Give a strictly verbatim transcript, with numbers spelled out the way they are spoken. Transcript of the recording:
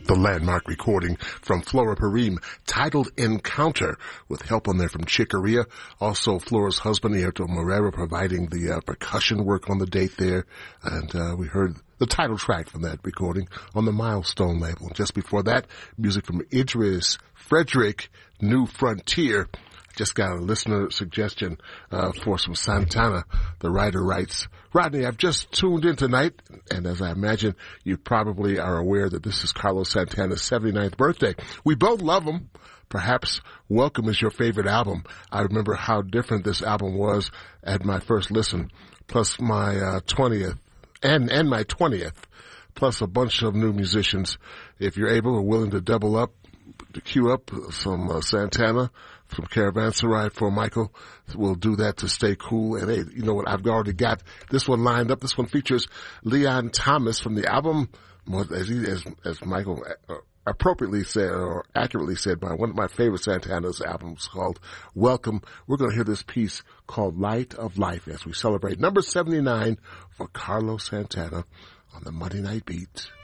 The landmark recording from Flora Purim titled Encounter, with help on there from Chick Corea. Also, Flora's husband, Airto Morera, providing the uh, percussion work on the date there. And uh, we heard the title track from that recording on the Milestone label. And just before that, music from Idris Frederick, New Frontier. Just got a listener suggestion uh, for some Santana. The writer writes, Rodney, I've just tuned in tonight, and as I imagine, you probably are aware that this is Carlos Santana's seventy-ninth birthday. We both love him. Perhaps Welcome is your favorite album. I remember how different this album was at my first listen, plus my uh, twentieth, and, and my twentieth, plus a bunch of new musicians. If you're able or willing to double up, to queue up some uh, Santana from Caravanserai for Michael, we'll do that to stay cool. And hey, you know what? I've already got this one lined up. This one features Leon Thomas from the album, as, he, as, as Michael appropriately said, or accurately said, by one of my favorite Santana's albums called Welcome. We're going to hear this piece called Light of Life as we celebrate number seventy-nine for Carlos Santana on the Monday Night Beat.